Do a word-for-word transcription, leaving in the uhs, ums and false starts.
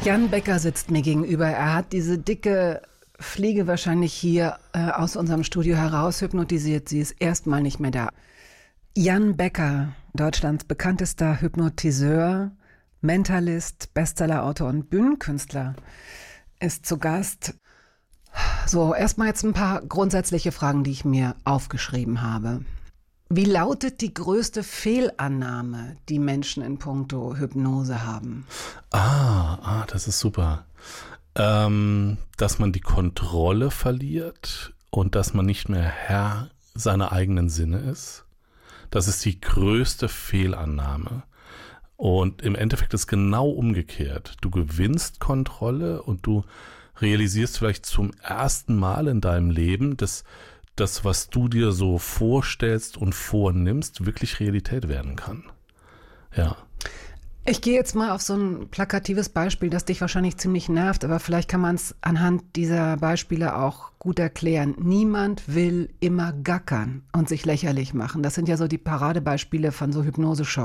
Jan Becker sitzt mir gegenüber. Er hat diese dicke Fliege wahrscheinlich hier äh, aus unserem Studio heraus hypnotisiert. Sie ist erstmal nicht mehr da. Jan Becker, Deutschlands bekanntester Hypnotiseur, Mentalist, Bestsellerautor und Bühnenkünstler, ist zu Gast. So, erstmal jetzt ein paar grundsätzliche Fragen, die ich mir aufgeschrieben habe. Wie lautet die größte Fehlannahme, die Menschen in puncto Hypnose haben? Ah, ah, das ist super. Ähm, dass man die Kontrolle verliert und dass man nicht mehr Herr seiner eigenen Sinne ist. Das ist die größte Fehlannahme. Und im Endeffekt ist genau umgekehrt. Du gewinnst Kontrolle und du realisierst vielleicht zum ersten Mal in deinem Leben, dass das, was du dir so vorstellst und vornimmst, wirklich Realität werden kann. Ja. Ich gehe jetzt mal auf so ein plakatives Beispiel, das dich wahrscheinlich ziemlich nervt, aber vielleicht kann man es anhand dieser Beispiele auch gut erklären. Niemand will immer gackern und sich lächerlich machen. Das sind ja so die Paradebeispiele von so Hypnoseshows.